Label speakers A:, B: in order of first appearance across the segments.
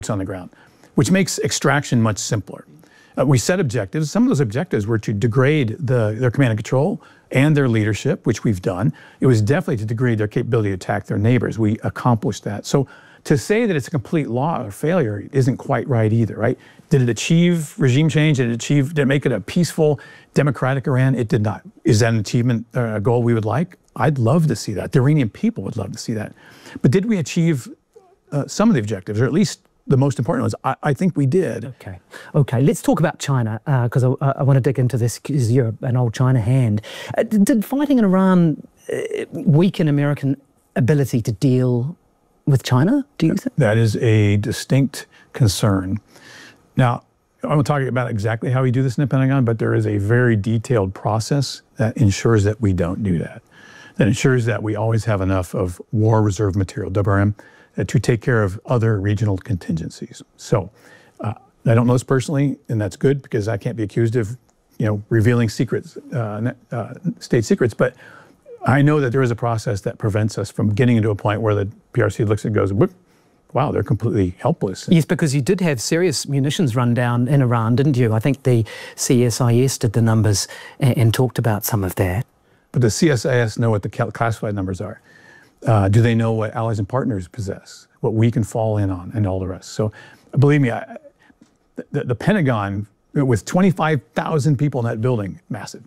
A: on the ground, which makes extraction much simpler. We set objectives. Some of those objectives were to degrade their command and control and their leadership, which we've done. It was definitely to degrade their capability to attack their neighbors. We accomplished that. So to say that it's a complete law or failure isn't quite right either, right? Did it achieve regime change? Did it make it a peaceful, democratic Iran? It did not. Is that an achievement, a goal we would like? I'd love to see that. The Iranian people would love to see that. But did we achieve some of the objectives, or at least the most important ones? I think we did.
B: Okay. Let's talk about China, because I want to dig into this, because you're an old China hand. Did fighting in Iran weaken American ability to deal with China, do you think?
A: That is a distinct concern. Now, I won't talk about exactly how we do this in the Pentagon, but there is a very detailed process that ensures that we don't do that. That ensures that we always have enough of war reserve material, WRM, to take care of other regional contingencies. So I don't know this personally, and that's good, because I can't be accused of, revealing secrets, state secrets, but I know that there is a process that prevents us from getting into a point where the PRC looks and goes, wow, they're completely helpless.
B: Yes, because you did have serious munitions run down in Iran, didn't you? I think the CSIS did the numbers and talked about some of that.
A: But the CSIS know what the classified numbers are. Do they know what allies and partners possess, what we can fall in on, and all the rest? So believe me, the Pentagon, with 25,000 people in that building, massive,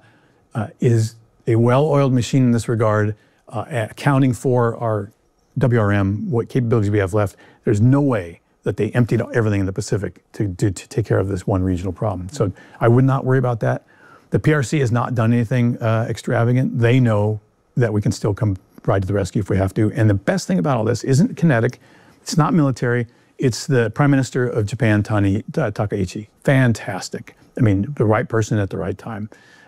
A: is a well-oiled machine in this regard, accounting for our WRM, what capabilities we have left. There's no way that they emptied out everything in the Pacific to take care of this one regional problem. So I would not worry about that. The PRC has not done anything extravagant. They know that we can still come ride to the rescue if we have to. And the best thing about all this isn't kinetic, it's not military, it's the Prime Minister of Japan, Takaichi. Fantastic. I mean, the right person at the right time.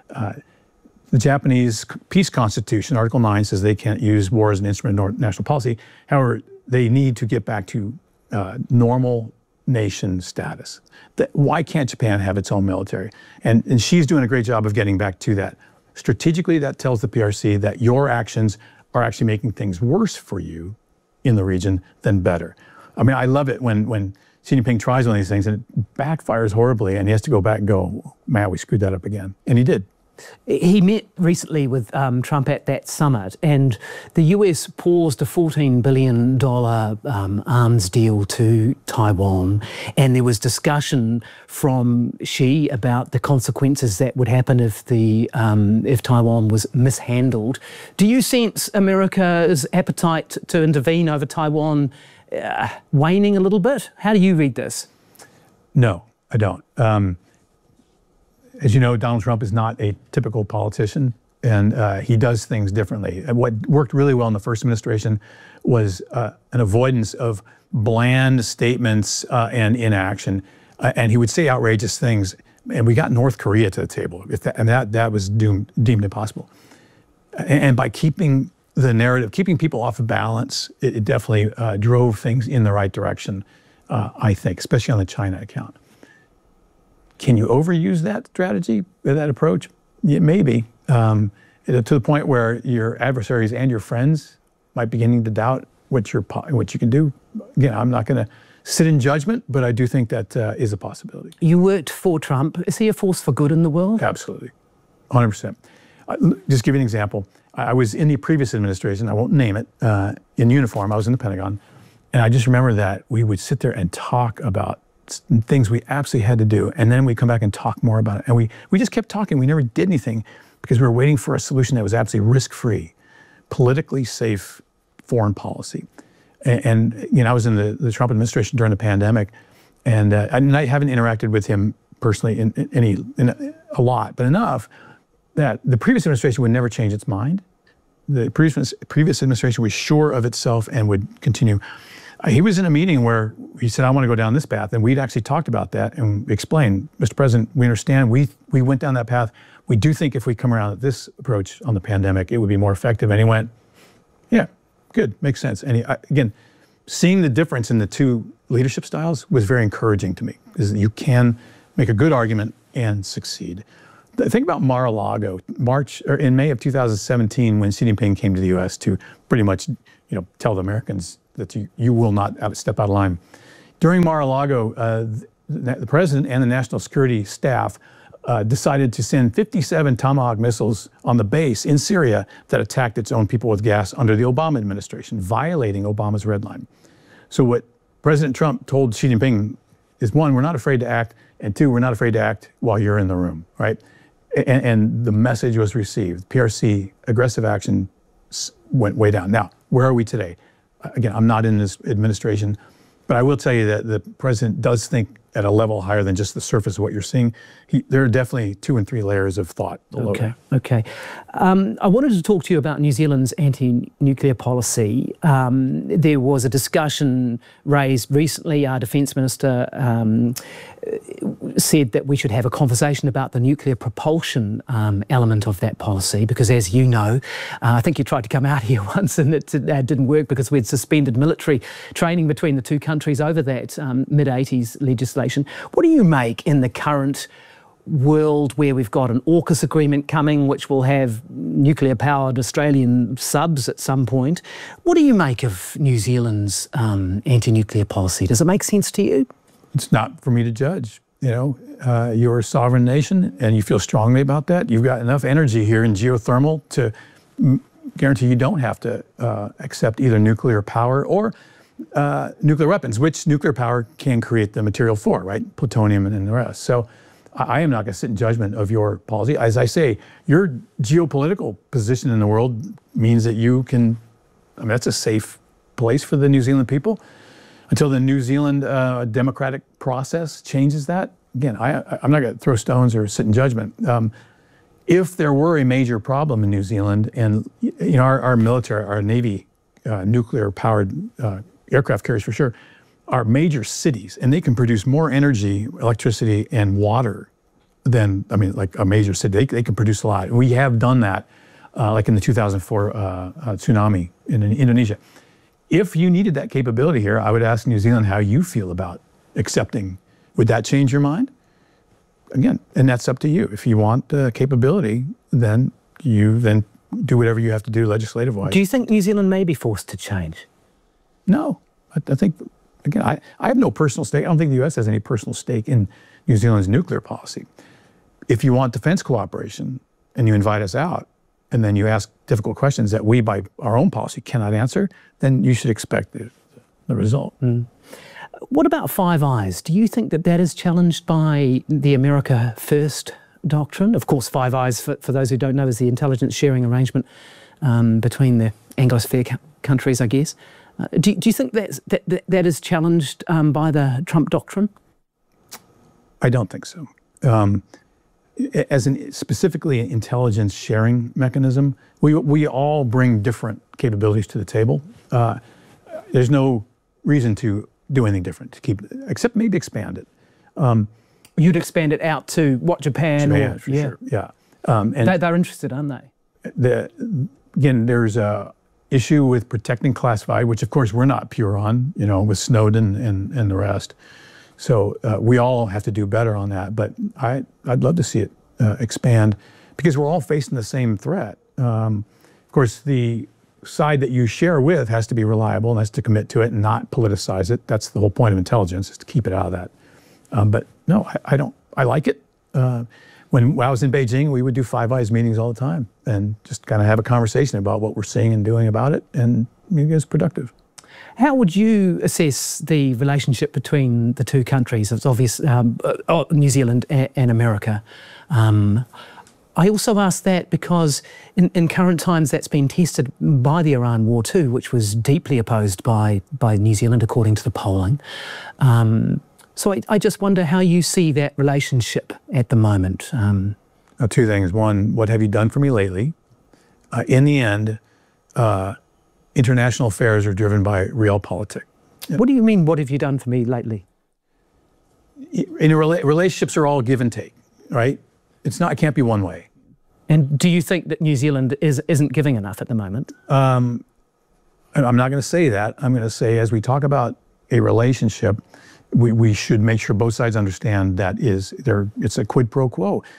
A: The Japanese peace constitution, Article 9, says they can't use war as an instrument of national policy. However, they need to get back to normal nation status. Why can't Japan have its own military? And she's doing a great job of getting back to that. Strategically, that tells the PRC that your actions are actually making things worse for you in the region than better. I mean, I love it when Xi Jinping tries one of these things and it backfires horribly, and he has to go back and go, man, we screwed that up again. And he did.
B: He met recently with Trump at that summit, and the US paused a $14 billion arms deal to Taiwan, and there was discussion from Xi about the consequences that would happen if Taiwan was mishandled. Do you sense America's appetite to intervene over Taiwan waning a little bit? How do you read this?
A: No, I don't. As you know, Donald Trump is not a typical politician, and he does things differently. And what worked really well in the first administration was an avoidance of bland statements and inaction. And he would say outrageous things, and we got North Korea to the table. That was deemed impossible. And by keeping the narrative, keeping people off of balance, it definitely drove things in the right direction, I think, especially on the China account. Can you overuse that strategy, that approach? Yeah, maybe, to the point where your adversaries and your friends might be beginning to doubt what you can do. Again, I'm not going to sit in judgment, but I do think that is a possibility.
B: You worked for Trump. Is he a force for good in the world?
A: Absolutely, 100%. Just give you an example. I was in the previous administration, I won't name it, in uniform. I was in the Pentagon, and I just remember that we would sit there and talk about things we absolutely had to do, and then we'd come back and talk more about it. And we just kept talking. We never did anything because we were waiting for a solution that was absolutely risk-free, politically safe foreign policy. And I was in the Trump administration during the pandemic, and I haven't interacted with him personally in a lot, but enough that the previous administration would never change its mind. The previous administration was sure of itself and would continue. He was in a meeting where he said, I want to go down this path. And we'd actually talked about that and explained, Mr. President, we understand we went down that path. We do think if we come around at this approach on the pandemic, it would be more effective. And he went, yeah, good, makes sense. And again, seeing the difference in the two leadership styles was very encouraging to me, is that you can make a good argument and succeed. Think about Mar-a-Lago, in May of 2017, when Xi Jinping came to the U.S. to pretty much, tell the Americans that you will not step out of line. During Mar-a-Lago, the president and the national security staff decided to send 57 Tomahawk missiles on the base in Syria that attacked its own people with gas under the Obama administration, violating Obama's red line. So what President Trump told Xi Jinping is, one, we're not afraid to act, and two, we're not afraid to act while you're in the room, right? And the message was received. PRC aggressive action went way down. Now, where are we today? Again, I'm not in this administration, but I will tell you that the president does think at a level higher than just the surface of what you're seeing. There are definitely 2 and 3 layers of thought below that.
B: Okay. I wanted to talk to you about New Zealand's anti-nuclear policy. There was a discussion raised recently. Our Defence Minister said that we should have a conversation about the nuclear propulsion element of that policy, because as you know, I think you tried to come out here once and it didn't work because we'd suspended military training between the two countries over that mid-80s legislation. What do you make in the current world where we've got an AUKUS agreement coming, which will have nuclear-powered Australian subs at some point? What do you make of New Zealand's anti-nuclear policy? Does it make sense to you?
A: It's not for me to judge. You know, you're a sovereign nation and you feel strongly about that. You've got enough energy here in geothermal to guarantee you don't have to accept either nuclear power or nuclear weapons, which nuclear power can create the material for, right? Plutonium and the rest. So I am not going to sit in judgment of your policy. As I say, your geopolitical position in the world means that you can, I mean, that's a safe place for the New Zealand people until the New Zealand democratic process changes that. Again, I'm not going to throw stones or sit in judgment. If there were a major problem in New Zealand, and you know, our military, our Navy, nuclear-powered aircraft carriers for sure, are major cities, and they can produce more energy, electricity, and water than, I mean, like a major city. They can produce a lot. We have done that, like in the 2004 tsunami in Indonesia. If you needed that capability here, I would ask New Zealand how you feel about accepting. Would that change your mind? Again, and that's up to you. If you want the capability, then you do whatever you have to do legislative-wise.
B: Do you think New Zealand may be forced to change?
A: No. I think, again, I have no personal stake. I don't think the U.S. has any personal stake in New Zealand's nuclear policy. If you want defense cooperation and you invite us out, and then you ask difficult questions that we, by our own policy, cannot answer, then you should expect the result.
B: What about Five Eyes? Do you think that is challenged by the America First doctrine? Of course, Five Eyes, for those who don't know, is the intelligence sharing arrangement between the Anglosphere countries, I guess. Do you think that is challenged by the Trump doctrine?
A: I don't think so. As specifically an intelligence sharing mechanism, we all bring different capabilities to the table. There's no reason to do anything different, to keep, except maybe expand it.
B: You'd expand it out to what, Japan?
A: Japan, for sure, yeah. And
B: they're interested, aren't they?
A: Again, there's a issue with protecting classified, which of course we're not pure on, you know, with Snowden and the rest. So we all have to do better on that. But I'd love to see it expand because we're all facing the same threat. Of course, the side that you share with has to be reliable and has to commit to it and not politicize it. That's the whole point of intelligence, is to keep it out of that. But no, I don't. I like it. When I was in Beijing, we would do Five Eyes meetings all the time and just kind of have a conversation about what we're seeing and doing about it, and it was productive.
B: How would you assess the relationship between the two countries? It's obvious, New Zealand and America. I also ask that because in current times that's been tested by the Iran War too, which was deeply opposed by New Zealand, according to the polling. So I just wonder how you see that relationship at the moment.
A: Two things. One, what have you done for me lately? In the end, international affairs are driven by realpolitik.
B: What do you mean, what have you done for me lately?
A: Relationships are all give and take, right? It can't be one way.
B: And do you think that New Zealand isn't giving enough at the moment?
A: I'm not going to say that. I'm going to say, as we talk about a relationship, we should make sure both sides understand that it's a quid pro quo.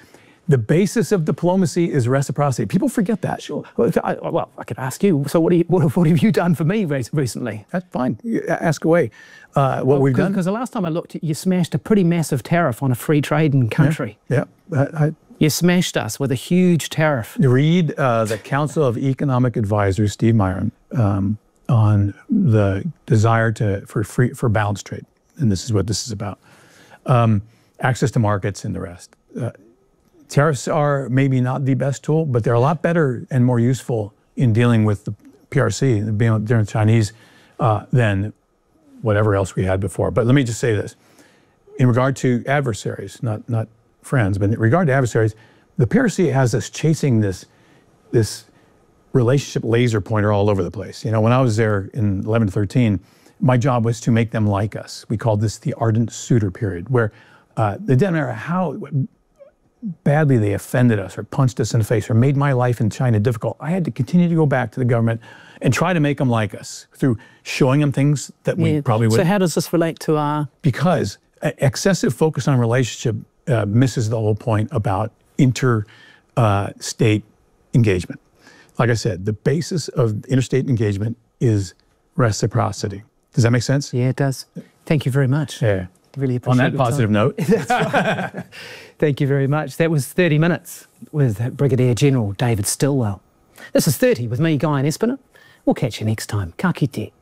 A: The basis of diplomacy is reciprocity. People forget that.
B: Sure. Well, I could ask you. So what have you done for me recently?
A: That's fine. Ask away. What we've done.
B: Because the last time I looked, you smashed a pretty massive tariff on a free trading country.
A: Yeah.
B: You smashed us with a huge tariff.
A: Read the Council of Economic Advisors, Steve Myron, on the desire for balanced trade, and this is what this is about. Access to markets and the rest. Tariffs are maybe not the best tool, but they're a lot better and more useful in dealing with the PRC, being the Chinese, than whatever else we had before. But let me just say this. In regard to adversaries, not friends, but in regard to adversaries, the PRC has us chasing this relationship laser pointer all over the place. You know, when I was there in 11 to 13, my job was to make them like us. We called this the ardent suitor period, where it didn't matter how badly they offended us or punched us in the face or made my life in China difficult. I had to continue to go back to the government and try to make them like us through showing them things that we probably would.
B: So how does this relate to our...
A: Because excessive focus on relationship misses the whole point about interstate engagement. Like I said, the basis of interstate engagement is reciprocity. Does that make sense?
B: Yeah, it does. Thank you very much.
A: Yeah.
B: Really appreciate
A: On that positive note.
B: That's right. Thank you very much. That was 30 Minutes with Brigadier General David Stilwell. This is 30 with me, Guy and Espiner. We'll catch you next time. Ka kite.